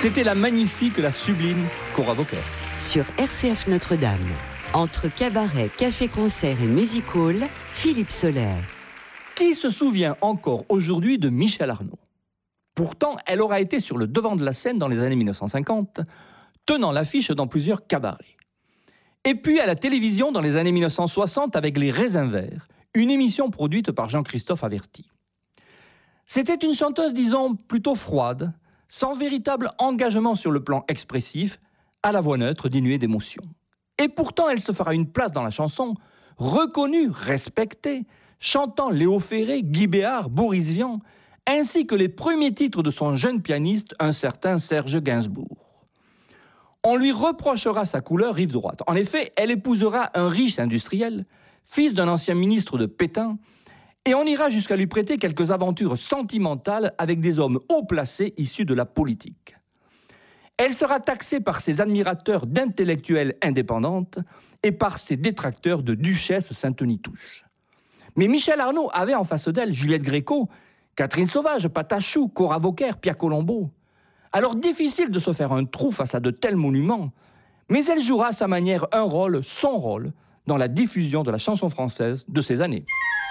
C'était la magnifique, la sublime Cora Vauquer. Sur RCF Notre-Dame, entre cabaret, café-concert et music hall, Philippe Soler. Qui se souvient encore aujourd'hui de Michel Arnaud? Pourtant, elle aura été sur le devant de la scène dans les années 1950, tenant l'affiche dans plusieurs cabarets. Et puis à la télévision dans les années 1960 avec Les Raisins Verts, une émission produite par Jean-Christophe Averty. C'était une chanteuse, disons, plutôt froide, sans véritable engagement sur le plan expressif, à la voix neutre, dénuée d'émotion. Et pourtant, elle se fera une place dans la chanson, reconnue, respectée, chantant Léo Ferré, Guy Béard, Boris Vian, ainsi que les premiers titres de son jeune pianiste, un certain Serge Gainsbourg. On lui reprochera sa couleur rive droite. En effet, elle épousera un riche industriel, fils d'un ancien ministre de Pétain, et on ira jusqu'à lui prêter quelques aventures sentimentales avec des hommes haut placés issus de la politique. Elle sera taxée par ses admirateurs d'intellectuelle indépendante et par ses détracteurs de duchesse Sainte-Nitouche. Mais Michel Arnaud avait en face d'elle Juliette Gréco, Catherine Sauvage, Patachou, Cora Vauquer, Pia Colombo. Alors difficile de se faire un trou face à de tels monuments, mais elle jouera à sa manière un rôle, son rôle, dans la diffusion de la chanson française de ces années.